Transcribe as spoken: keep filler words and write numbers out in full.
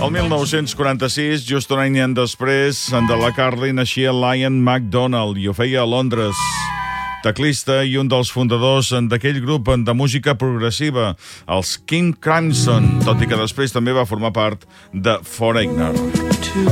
El mil nou-cents quaranta-sis, just un any després, de la Carly naixia Liam McDonald i ho feia a Londres. Teclista i un dels fundadors d'aquell grup de música progressiva, els King Crimson, tot i que després també va formar part de Foreigner.